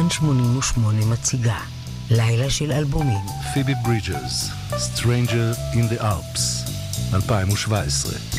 כאן 88 מציגה לילה של אלבומים. פיבי ברידג'רס, Stranger in the Alps, 2017.